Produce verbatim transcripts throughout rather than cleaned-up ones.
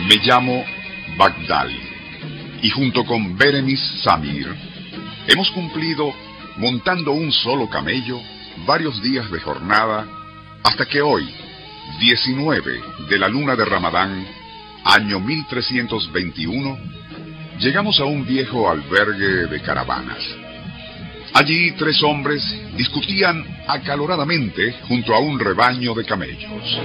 Me llamo Bagdali y junto con Beremis Samir hemos cumplido, montando un solo camello, varios días de jornada, hasta que hoy, diecinueve de la luna de Ramadán, año mil trescientos veintiuno, llegamos a un viejo albergue de caravanas. Allí tres hombres discutían acaloradamente junto a un rebaño de camellos.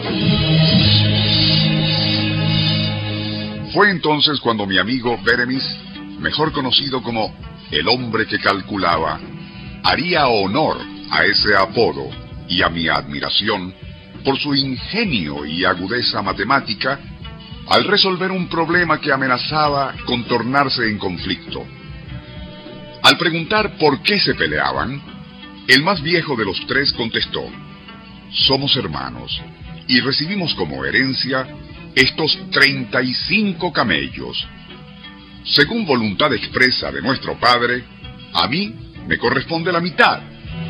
Fue entonces cuando mi amigo Beremis, mejor conocido como el hombre que calculaba, haría honor a ese apodo y a mi admiración por su ingenio y agudeza matemática al resolver un problema que amenazaba con tornarse en conflicto. Al preguntar por qué se peleaban, el más viejo de los tres contestó: somos hermanos y recibimos como herencia estos treinta y cinco camellos. Según voluntad expresa de nuestro padre, a mí me corresponde la mitad.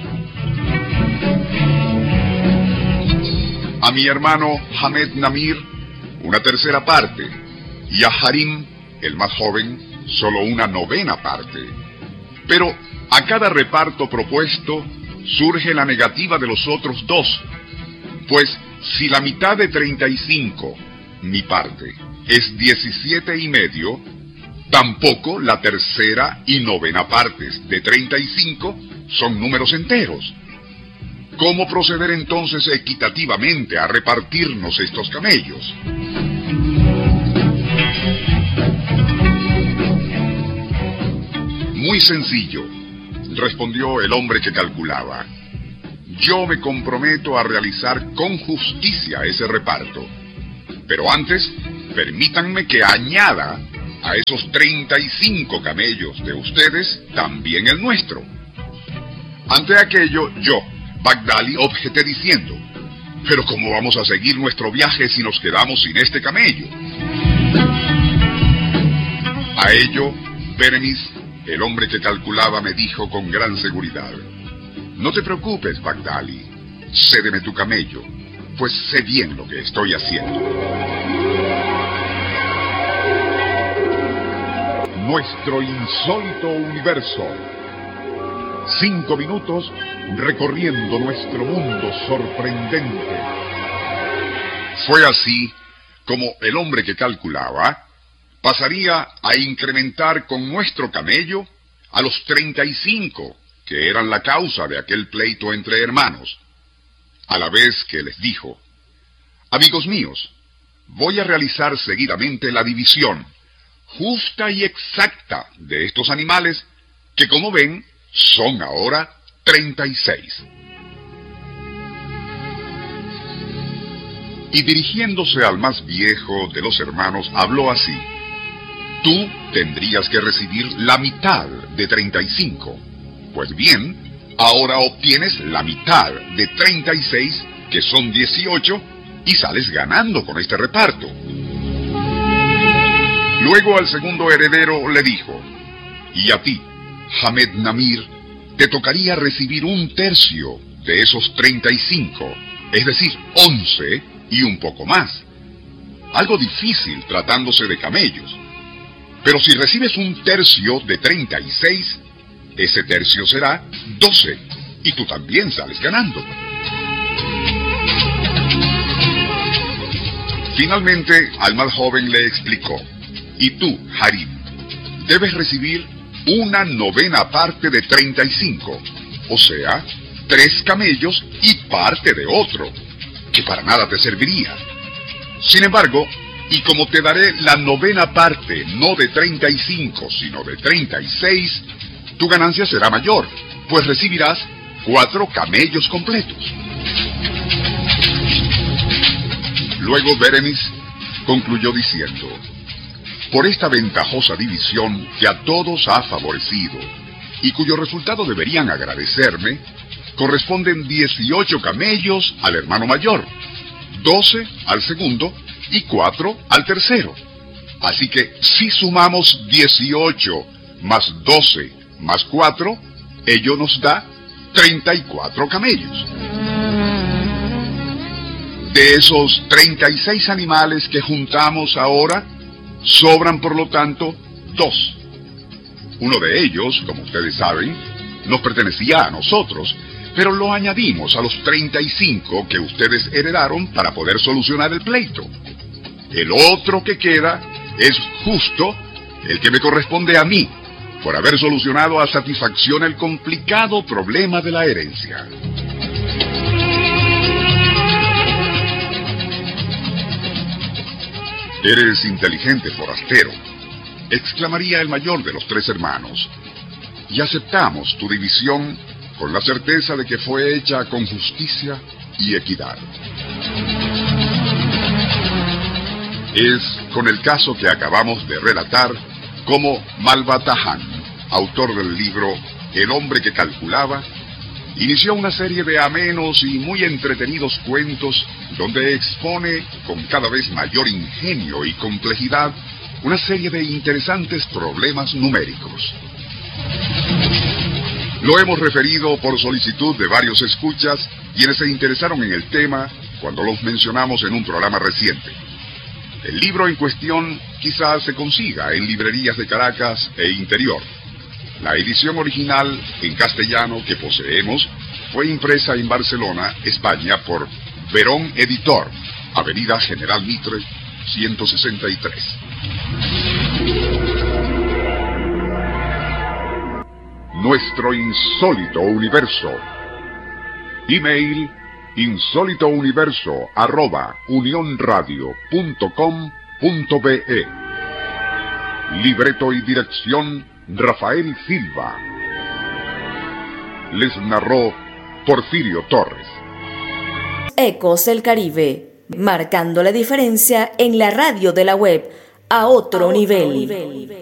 A mi hermano Hamed Namir, una tercera parte, y a Harim, el más joven, solo una novena parte. Pero a cada reparto propuesto surge la negativa de los otros dos, pues si la mitad de treinta y cinco, mi parte, es diecisiete y medio, tampoco la tercera y novena partes de treinta y cinco son números enteros. ¿Cómo proceder entonces equitativamente a repartirnos estos camellos? Muy sencillo, respondió el hombre que calculaba. Yo me comprometo a realizar con justicia ese reparto. Pero antes, permítanme que añada a esos treinta y cinco camellos de ustedes también el nuestro. Ante aquello, yo, Bagdali, objeté diciendo: ¿pero cómo vamos a seguir nuestro viaje si nos quedamos sin este camello? A ello, Beremis, el hombre que calculaba, me dijo con gran seguridad: no te preocupes, Bagdali, cédeme tu camello, pues sé bien lo que estoy haciendo. Nuestro insólito universo. Cinco minutos recorriendo nuestro mundo sorprendente. Fue así como el hombre que calculaba pasaría a incrementar con nuestro camello a los treinta y cinco, que eran la causa de aquel pleito entre hermanos, a la vez que les dijo: amigos míos, voy a realizar seguidamente la división justa y exacta de estos animales, que como ven, son ahora treinta y seis. Y dirigiéndose al más viejo de los hermanos, habló así: tú tendrías que recibir la mitad de treinta y cinco. Pues bien, ahora obtienes la mitad de treinta y seis, que son dieciocho, y sales ganando con este reparto. Luego al segundo heredero le dijo: y a ti, Hamed Namir, te tocaría recibir un tercio de esos treinta y cinco, es decir, once y un poco más. Algo difícil tratándose de camellos. Pero si recibes un tercio de treinta y seis, ese tercio será doce, y tú también sales ganando. Finalmente, al más joven le explicó: y tú, Harim, debes recibir una novena parte de treinta y cinco, o sea, tres camellos y parte de otro, que para nada te serviría. Sin embargo, y como te daré la novena parte no de treinta y cinco, sino de treinta y seis, tu ganancia será mayor, pues recibirás cuatro camellos completos. Luego Beremis concluyó diciendo: por esta ventajosa división que a todos ha favorecido, y cuyo resultado deberían agradecerme, corresponden dieciocho camellos al hermano mayor, doce al segundo y cuatro al tercero. Así que si sumamos dieciocho más doce más cuatro, ello nos da treinta y cuatro camellos. De esos treinta y seis animales que juntamos ahora, Sobran, por lo tanto, dos. Uno de ellos, como ustedes saben, nos pertenecía a nosotros, pero lo añadimos a los treinta y cinco que ustedes heredaron para poder solucionar el pleito. El otro que queda es justo el que me corresponde a mí, por haber solucionado a satisfacción el complicado problema de la herencia. Eres inteligente, forastero, exclamaría el mayor de los tres hermanos, y aceptamos tu división con la certeza de que fue hecha con justicia y equidad. Es con el caso que acabamos de relatar como Malbatahan, autor del libro El hombre que calculaba, inició una serie de amenos y muy entretenidos cuentos donde expone con cada vez mayor ingenio y complejidad una serie de interesantes problemas numéricos. Lo hemos referido por solicitud de varios escuchas, quienes se interesaron en el tema cuando los mencionamos en un programa reciente. El libro en cuestión quizás se consiga en librerías de Caracas e interior. La edición original en castellano que poseemos fue impresa en Barcelona, España, por Verón Editor, Avenida General Mitre, ciento sesenta y tres. Nuestro insólito universo. Email insólitouniverso arroba unionradio punto com punto be. Libreto y dirección Rafael Silva. Les narró Porfirio Torres. Ecos del Caribe, marcando la diferencia en la radio de la web a otro, a otro nivel. nivel.